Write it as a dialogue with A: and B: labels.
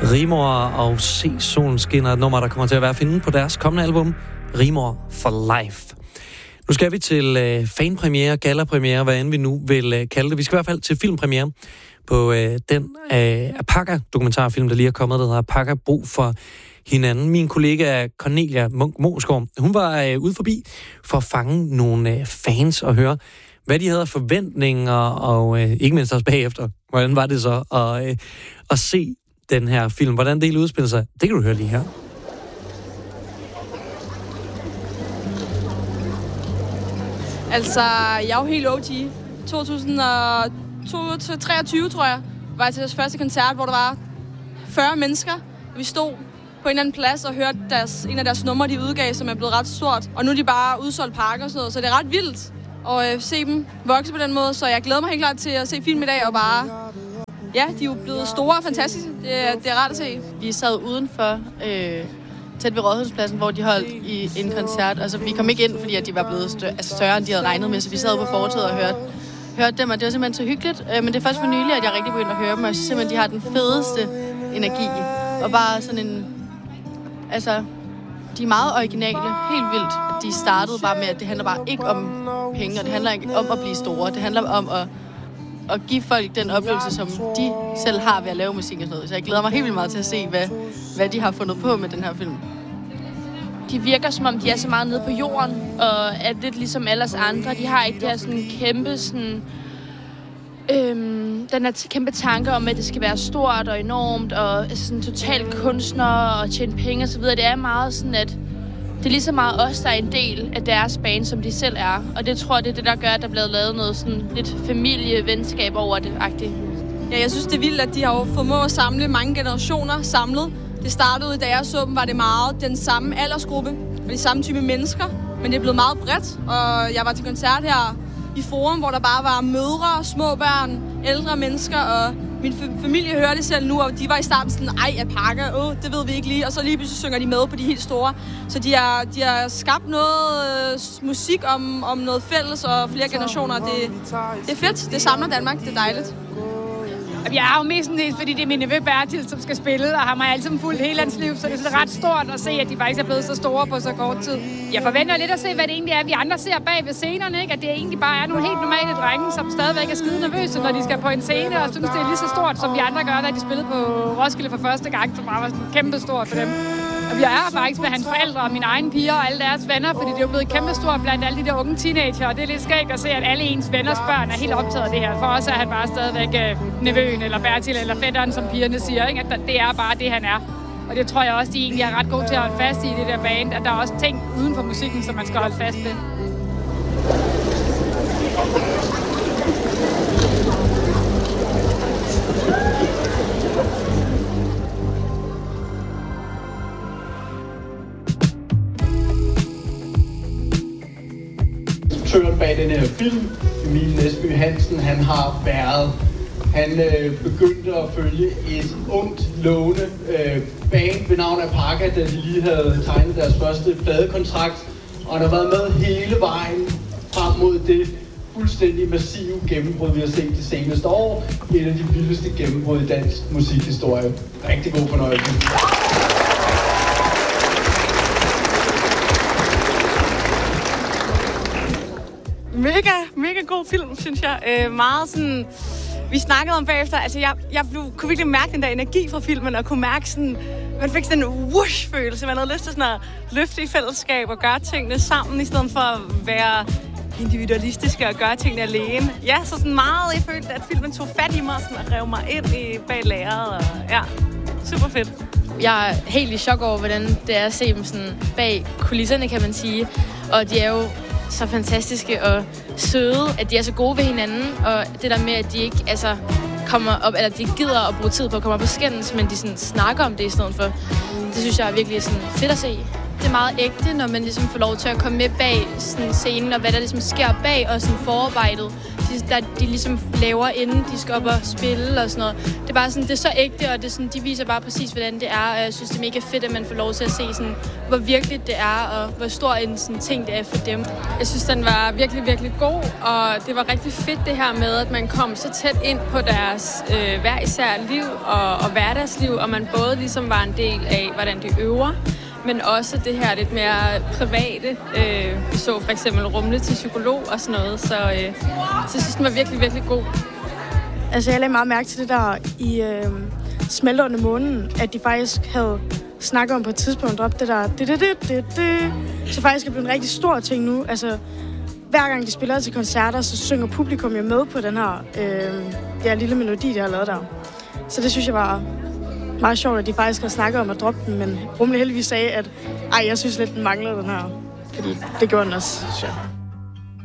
A: Rimor og Se Solen Skinner, et nummer, der kommer til at være at finde på deres kommende album, Rimor for Life. Nu skal vi til fanpremiere, gallapremiere, hvad end vi nu vil kalde det. Vi skal i hvert fald til filmpremiere på den Apaka-dokumentarfilm, der lige er kommet, der hedder Apaka Brug for hinanden. Min kollega Cornelia Munk Moesgaard, hun var ude forbi for at fange nogle fans og høre, hvad de havde af forventninger, og ikke mindst også bagefter. Hvordan var det så at se den her film? Hvordan det hele udspiller sig? Det kan du høre lige her.
B: Altså, jeg er jo helt OG. 2023, tror jeg, var jeg til deres første koncert, hvor der var 40 mennesker. Vi stod på en eller anden plads og hørte en af deres numre, de udgav, som er blevet ret stort. Og nu er de bare udsolgt parker og sådan noget, så det er ret vildt at se dem vokse på den måde. Så jeg glæder mig helt klart til at se film i dag og bare... Ja, de er jo blevet store og fantastiske. Det er rart at se.
C: Vi sad udenfor, tæt ved Rådhuspladsen, hvor de holdt i en koncert. Altså, vi kom ikke ind, fordi at de var blevet større, end de havde regnet med, så vi sad på fortovet og hørte dem, og det var simpelthen så hyggeligt. Men det er først for nylig, at jeg rigtig begyndte at høre dem, og jeg synes simpelthen, de har den fedeste energi. Og bare sådan en... Altså, de er meget originale, helt vildt. De startede bare med, at det handler bare ikke om penge, og det handler ikke om at blive store. Det handler om at give folk den oplevelse, som de selv har ved at lave musik og sådan noget. Så jeg glæder mig helt vildt meget til at se, hvad de har fundet på med den her film.
D: De virker, som om de er så meget nede på jorden, og er lidt ligesom alle os andre. De har ikke det her sådan kæmpe sådan... den her kæmpe tanke om, at det skal være stort og enormt, og sådan totalt kunstner og tjene penge og så videre. Det er meget sådan, at det er lige så meget os, der er en del af deres bane, som de selv er. Og det tror jeg, det er det, der gør, at der er blevet lavet noget sådan lidt familievenskab over det-agtigt.
B: Ja, jeg synes, det er vildt, at de har jo formået at samle mange generationer samlet. Det startede, da jeg så dem, var det meget den samme aldersgruppe, og de samme type mennesker. Men det er blevet meget bredt, og jeg var til koncert her i Forum, hvor der bare var mødre, små børn, ældre mennesker, og min familie hører det selv nu, og de var i starten sådan, Apaka, det ved vi ikke lige, og så lige pludselig synger de med på de helt store. Så de har skabt noget musik om noget fælles og flere generationer. Det er fedt, det samler Danmark, det er dejligt.
E: Jeg er jo mest fordi det er min nevø Bertil, som skal spille, og har mig altid fulgt hele hans liv, så det er sådan ret stort at se, at de faktisk er blevet så store på så kort tid. Jeg forventer lidt at se, hvad det egentlig er, vi andre ser bag ved scenerne, ikke? At det egentlig bare er nogle helt normale drenge, som stadigvæk er skide nervøse, når de skal på en scene, og synes, det er lige så stort, som vi andre gør, da de spillede på Roskilde for første gang, som var sådan kæmpe stort for dem. Og vi er her faktisk med hans forældre og mine egne piger og alle deres venner, fordi det er jo blevet kæmpestort blandt alle de der unge teenager, og det er lidt skægt at se, at alle ens venners børn er helt optaget af det her. For os er han bare stadigvæk nevøen eller Bertil eller fætteren, som pigerne siger, ikke? At det er bare det, han er. Og det tror jeg også, de egentlig er ret gode til at holde fast i det der band, at der er også ting uden for musikken, som man skal holde fast ved.
F: Instruktøren bag den her film, Emil Næsby Hansen, han begyndte at følge et ungt, lovende band ved navn Apaka, da de lige havde tegnet deres første pladekontrakt, og han har været med hele vejen frem mod det fuldstændig massive gennembrud, vi har set de seneste år. Et af de vildeste gennembrud i dansk musikhistorie. Rigtig god fornøjelse.
C: Mega god film, synes jeg. Meget sådan... Vi snakkede om bagefter, altså jeg kunne virkelig mærke den der energi fra filmen, og kunne mærke sådan... Man fik sådan en whoosh-følelse. Man havde lyst til sådan at løfte i fællesskab og gøre tingene sammen, i stedet for at være individualistiske og gøre tingene alene. Ja, så sådan meget, jeg følte, at filmen tog fat i mig sådan, og rev mig ind bag lærredet, og ja, super fedt.
D: Jeg er helt i chok over, hvordan det er at se dem sådan bag kulisserne, kan man sige. Og de er jo så fantastiske og søde, at de er så gode ved hinanden. Og det der med, at de ikke kommer op, eller de gider at bruge tid på at komme op på skændes, men de sådan snakker om det i stedet for. Det synes jeg er virkelig sådan fedt at se. Det er meget ægte, når man ligesom får lov til at komme med bag sådan scenen, og hvad der ligesom sker bag, og sådan forarbejdet. de ligesom laver, inden de skal op og spille og sådan noget. Det er bare sådan, det er så ægte, og det er sådan, de viser bare præcis, hvordan det er. Og jeg synes, det er mega fedt, at man får lov til at se, sådan, hvor virkeligt det er, og hvor stor en sådan, ting det er for dem.
B: Jeg synes, den var virkelig, virkelig god, og det var rigtig fedt det her med, at man kom så tæt ind på deres hver især liv og hverdagsliv, og man både ligesom var en del af, hvordan de øver, men også det her lidt mere private. Vi så for eksempel Rumle til psykolog og sådan noget, så jeg synes, den var virkelig, virkelig god.
G: Altså, jeg lagde meget mærke til det der i Smelte under månen, at de faktisk havde snakket om på et tidspunkt op det der så faktisk er blevet en rigtig stor ting nu. Altså, hver gang de spiller til koncerter, så synger publikum jo med på den her lille melodi, de har lavet der. Så det synes jeg var meget sjovt, at de faktisk har snakket om at droppe den, men Rumle heldigvis sagde, at jeg synes lidt, den manglede den her. Fordi det gjorde den også, synes jeg.